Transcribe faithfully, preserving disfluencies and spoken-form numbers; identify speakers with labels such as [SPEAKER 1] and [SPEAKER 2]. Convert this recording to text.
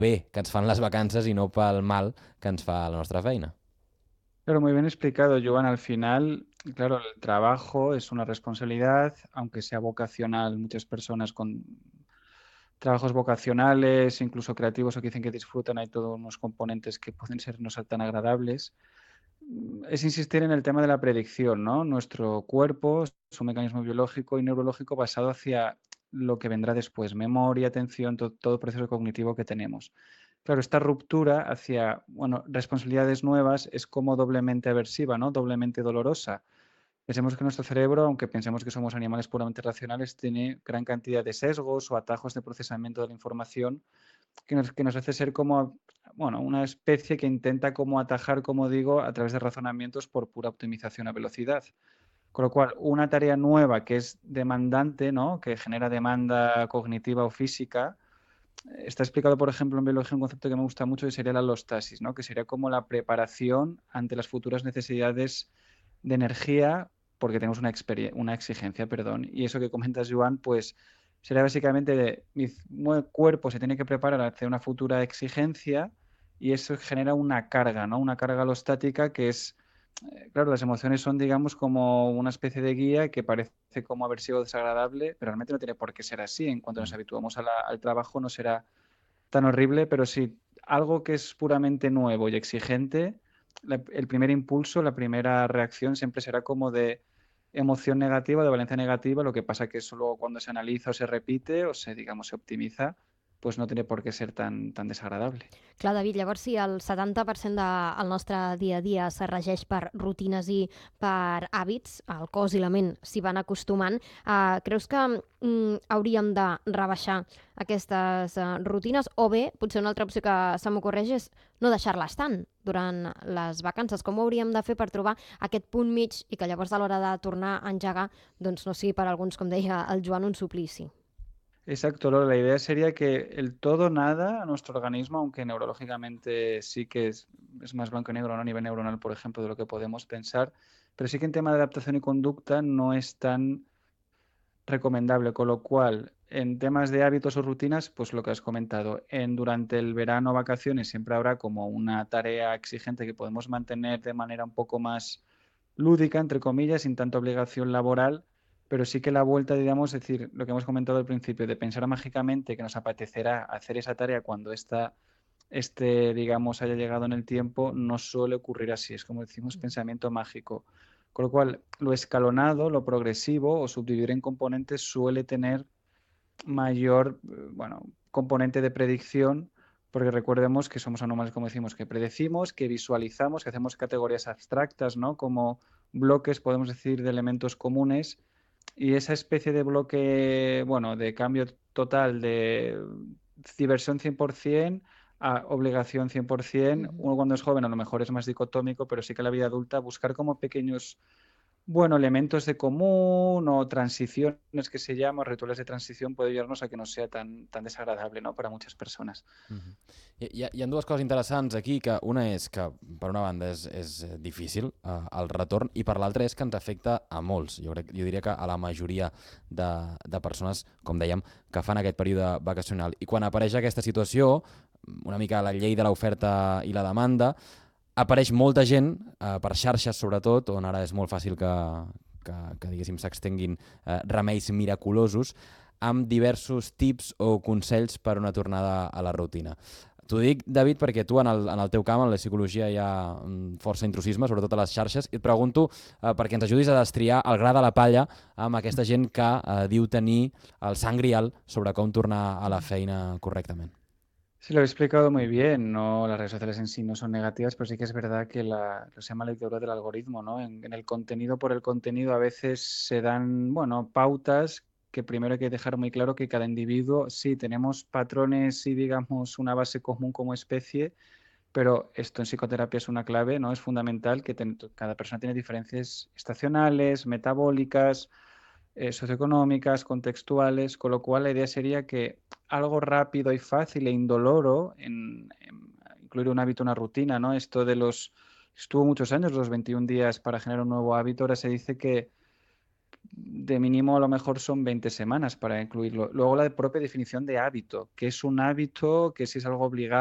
[SPEAKER 1] bé que ens fan les vacances i no pel mal que ens fa la nostra feina.
[SPEAKER 2] Claro, muy bien explicado, Joan. Al final, claro, el trabajo es una responsabilidad, aunque sea vocacional, muchas personas con trabajos vocacionales, incluso creativos o que dicen que disfrutan, hay todos unos componentes que pueden ser no ser tan agradables. Mm, Es insistir en el tema de la predicción, ¿no? Nuestro cuerpo es un mecanismo biológico y neurológico basado hacia lo que vendrá después, memoria, atención, to- todo proceso cognitivo que tenemos. Claro, esta ruptura hacia, bueno, responsabilidades nuevas es como doblemente aversiva, ¿no? Doblemente dolorosa. Pensemos que nuestro cerebro, aunque pensemos que somos animales puramente racionales, tiene gran cantidad de sesgos o atajos de procesamiento de la información que nos, que nos hace ser como, bueno, una especie que intenta como atajar, como digo, a través de razonamientos por pura optimización a velocidad. Con lo cual, una tarea nueva que es demandante, ¿no? Que genera demanda cognitiva o física, está explicado, por ejemplo, en biología un concepto que me gusta mucho que sería la alostasis, ¿no? Que sería como la preparación ante las futuras necesidades de energía porque tenemos una, una exigencia, perdón. Y eso que comentas, Joan, pues sería básicamente de, mi cuerpo se tiene que preparar hacia una futura exigencia y eso genera una carga, ¿no? Una carga alostática que es, eh, claro, las emociones son, digamos, como una especie de guía que parece como aversivo o desagradable, pero realmente no tiene por qué ser así. En cuanto nos habituamos a la, al trabajo no será tan horrible, pero sí, algo que es puramente nuevo y exigente, la- el primer impulso, la primera reacción siempre será como de emoción negativa, de valencia negativa, lo que pasa que eso luego cuando se analiza o se repite o se, digamos, se optimiza, pues no tiene por qué ser tan, tan desagradable.
[SPEAKER 3] Clar, David, llavors si el setanta per cent del nostre dia a dia se regeix per rutines i per hàbits, el cos i la ment s'hi van acostumant, eh, creus que mm, hauríem de rebaixar aquestes eh, rutines o bé, potser una altra opció que se m'ocorreix és no deixar-les tant durant les vacances? Com ho hauríem de fer per trobar aquest punt mig i que llavors a l'hora de tornar a engegar doncs no sigui per alguns, com deia el Joan, un suplici?
[SPEAKER 2] Exacto, Lola. La idea sería que el todo nada a nuestro organismo, aunque neurológicamente sí que es, es más blanco y negro, ¿no? A nivel neuronal, por ejemplo, de lo que podemos pensar, pero sí que en tema de adaptación y conducta no es tan recomendable, con lo cual, en temas de hábitos o rutinas, pues lo que has comentado, en durante el verano, vacaciones, siempre habrá como una tarea exigente que podemos mantener de manera un poco más lúdica, entre comillas, sin tanta obligación laboral, pero sí que la vuelta, digamos, es decir, lo que hemos comentado al principio, de pensar mágicamente que nos apetecerá hacer esa tarea cuando esta, este, digamos, haya llegado en el tiempo, no suele ocurrir así, es como decimos, pensamiento mágico. Con lo cual, lo escalonado, lo progresivo o subdividir en componentes suele tener mayor, eh, bueno, componente de predicción, porque recordemos que somos animales, como decimos, que predecimos, que visualizamos, que hacemos categorías abstractas, ¿no? Como bloques, podemos decir, de elementos comunes, y esa especie de bloque, bueno, de cambio total de diversión cien por ciento a obligación cien por ciento,
[SPEAKER 3] Mhm.
[SPEAKER 2] uno cuando es joven a lo mejor es más dicotómico, pero sí que en la vida adulta buscar como pequeños bueno, elementos de común o transiciones que se llaman, rituales de transición, puede ayudarnos a que no sea tan, tan desagradable, ¿no? Para muchas personas.
[SPEAKER 1] Uh -huh. Hi, hi, ha, hi ha dues coses interessants aquí, que una és que, per una banda, és, és difícil uh, el retorn, i per l'altra és que ens afecta a molts. Jo, crec, jo diria que a la majoria de, de persones, com dèiem, que fan aquest període vacacional. I quan apareix aquesta situació, una mica la llei de l'oferta i la demanda, apareix molta gent, eh, per xarxes sobretot, on ara és molt fàcil que, que, que diguéssim, s'extenguin eh, remeis miraculosos, amb diversos tips o consells per una tornada a la rutina. T'ho dic, David, perquè tu en el, en el teu camp, en la psicologia, hi ha mm, força intrusisme, sobretot a les xarxes, i et pregunto eh, perquè ens ajudis a destriar el gra de la palla amb aquesta gent que eh, diu tenir el sang grial sobre com tornar a la feina correctament.
[SPEAKER 2] Sí, lo he explicado muy bien, ¿no? Las redes sociales en sí no son negativas, pero sí que es verdad que la, lo se llama la dictadura del algoritmo, ¿no? En, en el contenido por el contenido a veces se dan, bueno, pautas que primero hay que dejar muy claro que cada individuo, sí, tenemos patrones y digamos una base común como especie, pero esto en psicoterapia es una clave, ¿no? Es fundamental que ten, cada persona tiene diferencias estacionales, metabólicas, eh, socioeconómicas, contextuales, con lo cual la idea sería que algo rápido y fácil e indoloro, en, en incluir un hábito, una rutina, ¿no? Esto de los, estuvo muchos años, los veintiún días para generar un nuevo hábito, ahora se dice que de mínimo a lo mejor son veinte semanas para incluirlo. Luego la propia definición de hábito, qué es un hábito, que si es algo obligado